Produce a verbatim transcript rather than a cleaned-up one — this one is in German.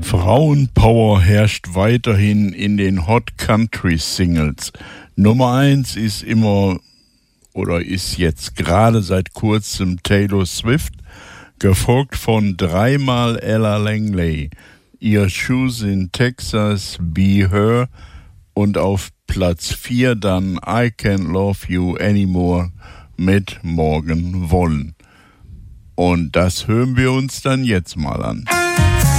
Frauenpower herrscht weiterhin in den Hot Country Singles. Nummer eins ist immer oder ist jetzt gerade seit kurzem Taylor Swift, gefolgt von dreimal Ella Langley, Your Shoes in Texas, Be Her und auf Platz vier dann I Can't Love You Anymore mit Morgan Wallen. Und das hören wir uns dann jetzt mal an.